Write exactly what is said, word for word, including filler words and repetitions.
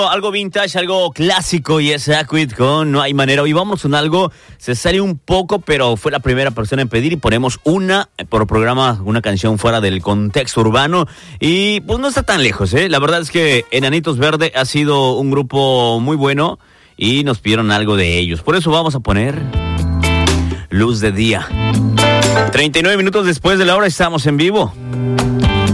Algo vintage, algo clásico, y es Aquid con No Hay Manera. Hoy vamos con algo, se sale un poco, pero fue la primera persona en pedir y ponemos una por programa, una canción fuera del contexto urbano y pues no está tan lejos, ¿eh? La verdad es que Enanitos Verde ha sido un grupo muy bueno y nos pidieron algo de ellos. Por eso vamos a poner Luz de Día. treinta y nueve minutos después de la hora estamos en vivo.